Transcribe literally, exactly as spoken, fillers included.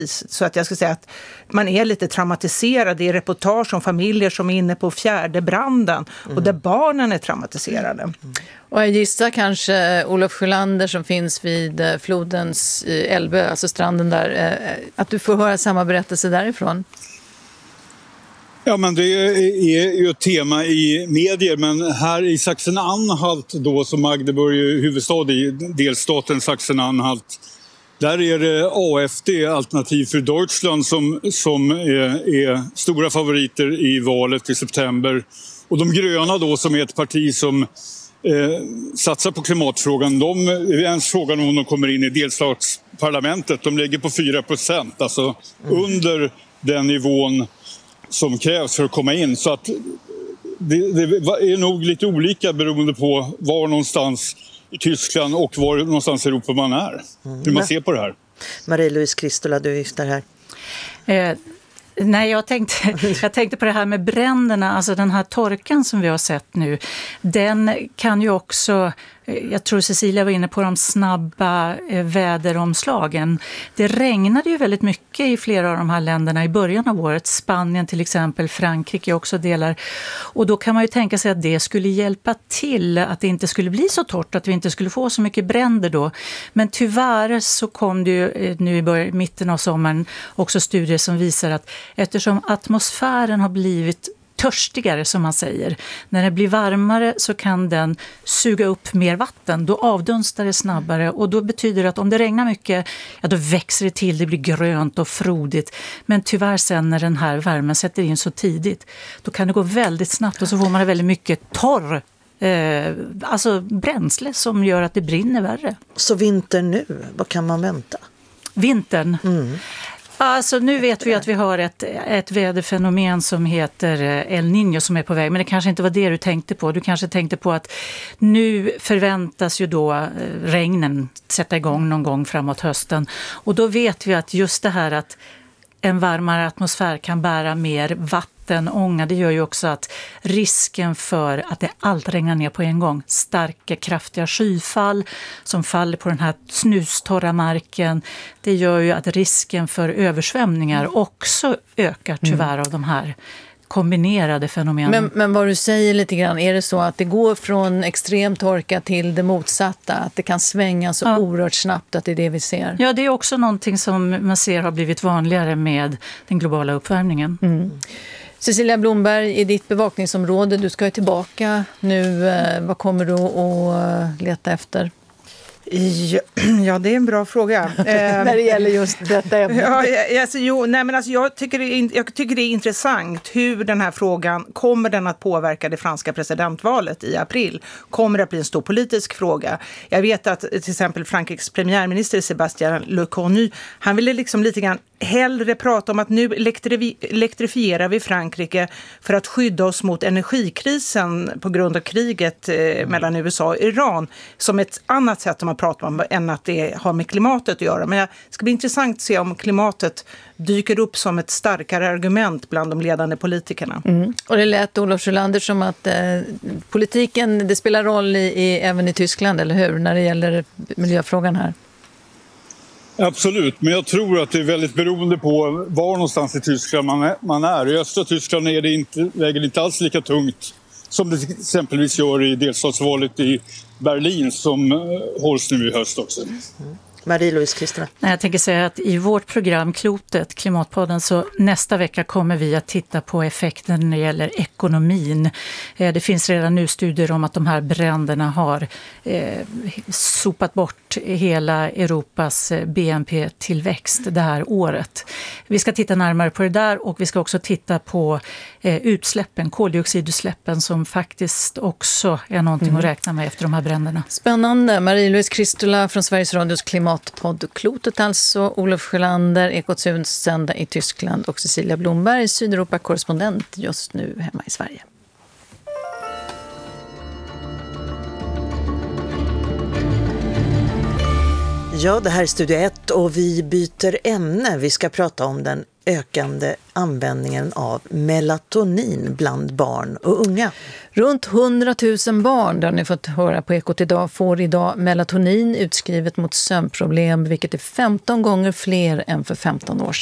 Så att jag ska säga att man är lite traumatiserad. Det är reportage om familjer som är inne på fjärde branden mm. och där barnen är traumatiserade. Mm. Och jag gissar kanske Olof Sjölander som finns vid flodens Älvö, alltså stranden där, att du får höra samma berättelse därifrån. Ja, men det är ju ett tema i medier, men här i Sachsen-Anhalt då, som Magdeburg är huvudstad i delstaten Sachsen-Anhalt, där är det A F D, Alternativ för Deutschland, som, som är, är stora favoriter i valet i september. Och de gröna då, som är ett parti som eh, satsar på klimatfrågan, de är ens frågan om de kommer in i delstatsparlamentet. De ligger på fyra procent, alltså mm. under den nivån som krävs för att komma in. Så att det, det är nog lite olika beroende på var någonstans i Tyskland och var någonstans i Europa man är. Mm. Hur man ser på det här. Marie-Louise Kristola, du viftar här. Eh, nej, jag tänkte, jag tänkte på det här med bränderna. Alltså den här torkan som vi har sett nu, den kan ju också... Jag tror Cecilia var inne på de snabba väderomslagen. Det regnade ju väldigt mycket i flera av de här länderna i början av året. Spanien till exempel, Frankrike också delar. Och då kan man ju tänka sig att det skulle hjälpa till att det inte skulle bli så torrt, att vi inte skulle få så mycket bränder då. Men tyvärr så kom det ju nu i början, mitten av sommaren också studier som visar att eftersom atmosfären har blivit törstigare, som man säger. När det blir varmare så kan den suga upp mer vatten. Då avdunstar det snabbare och då betyder det att om det regnar mycket, ja, då växer det till, det blir grönt och frodigt. Men tyvärr sen när den här värmen sätter in så tidigt, då kan det gå väldigt snabbt och så får man väldigt mycket torr eh, alltså bränsle som gör att det brinner värre. Så vinter nu, vad kan man vänta? Vintern? Mm. Alltså nu vet vi att vi har ett, ett väderfenomen som heter El Niño som är på väg. Men det kanske inte var det du tänkte på. Du kanske tänkte på att nu förväntas ju då regnen sätta igång någon gång framåt hösten. Och då vet vi att just det här att en varmare atmosfär kan bära mer vattenånga. Det gör ju också att risken för att det allt regnar ner på en gång, starka kraftiga skyfall som faller på den här snustorra marken, det gör ju att risken för översvämningar också ökar tyvärr av de här kombinerade fenomen. Men, men vad du säger lite grann, är det så att det går från extrem torka till det motsatta? Att det kan svänga så ja. oerhört snabbt att det är det vi ser? Ja, det är också någonting som man ser har blivit vanligare med den globala uppvärmningen. Mm. Cecilia Blomberg, i ditt bevakningsområde, du ska ju tillbaka nu. Vad kommer du att leta efter? Ja, det är en bra fråga. När det gäller just detta ämne. Ja, alltså, jo, nej, men alltså, jag, tycker det är, jag tycker det är intressant hur den här frågan, kommer den att påverka det franska presidentvalet i april? Kommer det att bli en stor politisk fråga? Jag vet att till exempel Frankrikes premiärminister Sébastien Lecornu, han ville liksom lite grann hellre prata om att nu elektri- elektrifierar vi Frankrike för att skydda oss mot energikrisen på grund av kriget eh, mm. mellan U S A och Iran, som ett annat sätt som man pratar om än att det har med klimatet att göra. Men det ska bli intressant att se om klimatet dyker upp som ett starkare argument bland de ledande politikerna. Mm. Och det lät Olof Sjölander som att eh, politiken, det spelar roll i, i, även i Tyskland, eller hur? När det gäller miljöfrågan här. Absolut, men jag tror att det är väldigt beroende på var någonstans i Tyskland man är. Man är. I östra Tyskland är det inte, väger det inte alls lika tungt som det exempelvis gör i delstatsvalet i Berlin som hålls nu i höst också. Mm. Marie-Louise Kristola. Jag tänker säga att i vårt program Klotet, Klimatpodden, så nästa vecka kommer vi att titta på effekten när det gäller ekonomin. Det finns redan nu studier om att de här bränderna har eh, sopat bort hela Europas B N P-tillväxt det här året. Vi ska titta närmare på det där och vi ska också titta på eh, utsläppen, koldioxidutsläppen som faktiskt också är någonting mm. att räkna med efter de här bränderna. Spännande. Marie-Louise Kristola från Sveriges Radios klimat Klimatpodd Klotet, alltså Olof Sjölander, Ekots sända i Tyskland och Cecilia Blomberg, Sydeuropa-korrespondent just nu hemma i Sverige. Ja, det här är Studio ett och vi byter ämne. Vi ska prata om den ökande användningen av melatonin bland barn och unga. Runt hundratusen barn, där ni fått höra på Ekot idag, får idag melatonin utskrivet mot sömnproblem, vilket är femton gånger fler än för femton år sedan.